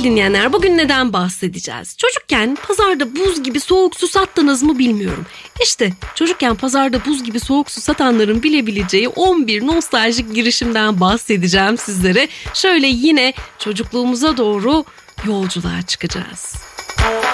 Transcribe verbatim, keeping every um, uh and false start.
Sevgili dinleyenler, bugün neden bahsedeceğiz? Çocukken pazarda buz gibi soğuk su sattınız mı bilmiyorum. İşte çocukken pazarda buz gibi soğuk su satanların bilebileceği on bir nostaljik girişimden bahsedeceğim sizlere. Şöyle yine çocukluğumuza doğru yolculuğa çıkacağız.